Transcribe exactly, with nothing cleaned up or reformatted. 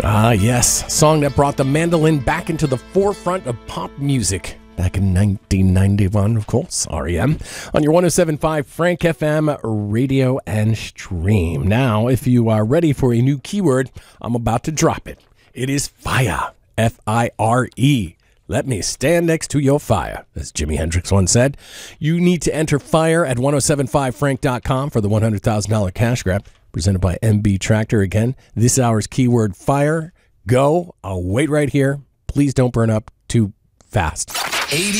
Ah, yes. Song that brought the mandolin back into the forefront of pop music. Back in nineteen ninety-one, of course, R E M. On your one oh seven point five Frank F M radio and stream. Now, if you are ready for a new keyword, I'm about to drop it. It is fire. F I R E. Let me stand next to your fire, as Jimi Hendrix once said. You need to enter fire at ten seventy-five frank dot com for the one hundred thousand dollars cash grab. Presented by M B Tractor again. This hour's keyword, fire. Go. I'll wait right here. Please don't burn up too fast.